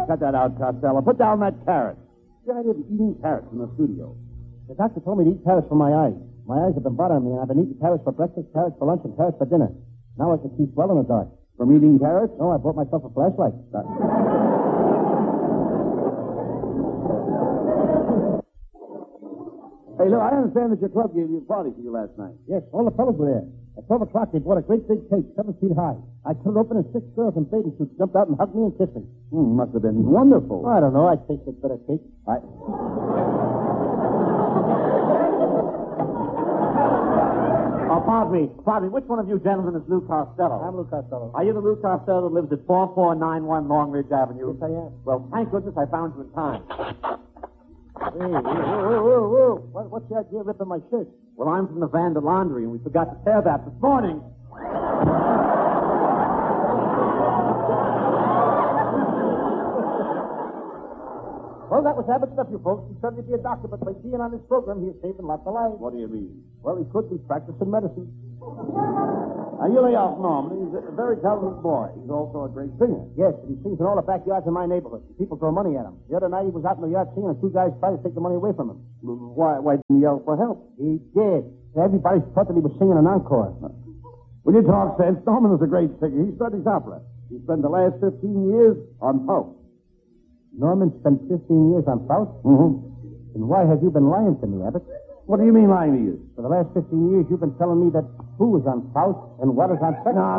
cut that out, Costello. Put down that carrot. The idea of eating carrots in the studio. The doctor told me to eat carrots for my eyes. My eyes have been bothering me, and I've been eating carrots for breakfast, carrots for lunch, and carrots for dinner. Now I can see well in the dark. From eating carrots? No, I bought myself a flashlight. Hey, look, I understand that your club gave you a party for you last night. Yes, all the fellows were there. At 12 o'clock, they bought a great big cake, 7 feet high. I cut it open, and 6 girls in bathing suits jumped out and hugged me and kissed me. Must have been wonderful. I don't know. I tasted better cake. Pardon me. Which one of you gentlemen is Lou Costello? I'm Lou Costello. Are you the Lou Costello that lives at 4491 Long Ridge Avenue? Yes, I am. Well, thank goodness I found you in time. Hey, whoa. What's the idea of ripping my shirt? Well, I'm from the Vander Laundry, and we forgot to tear that this morning. Well, that was Abbott's nephew, folks. He's trying to be a doctor, but by being on this program, he's saving lots of lives. What do you mean? Well, he could be practicing medicine. Now, you lay off Norman. He's a very talented boy. He's also a great singer. Yes, but he sings in all the backyards in my neighborhood. People throw money at him. The other night, he was out in the yard singing, and 2 guys tried to take the money away from him. Why didn't he yell for help? He did. Everybody thought that he was singing an encore. When you talk sense, Norman is a great singer. He studies opera. He spent the last 15 years on Faust. Norman spent 15 years on Faust? Mm-hmm. And why have you been lying to me, Abbott? What do you mean lying to you? For the last 15 years, you've been telling me that who is on Faust and what is on sex. No.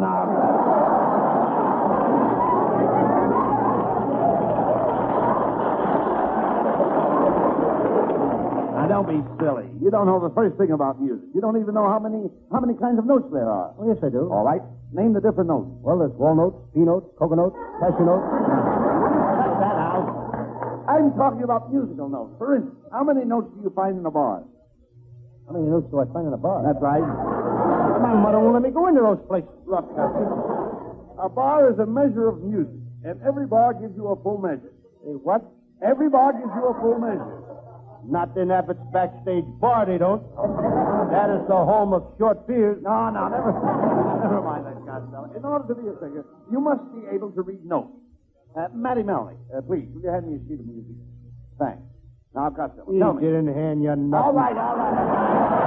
Now, don't be silly. You don't know the first thing about music. You don't even know how many kinds of notes there are. Oh, yes, I do. All right. Name the different notes. Well, there's walnuts, pea notes, cocoa notes, cashew notes. Cut that out. I'm talking about musical notes. For instance, how many notes do you find in a bar? How many notes do I find in a bar? That's right. My mother won't let me go into those places. Look, a bar is a measure of music, and every bar gives you a full measure. What? Every bar gives you a full measure. Not in Abbott's backstage bar, they don't. That is the home of short beers. No, never mind that, Costello. In order to be a singer, you must be able to read notes. Matty Melnick, please, will you hand me a sheet of music? Thanks. Now, Costello, tell me. Get in hand, you nut. All right.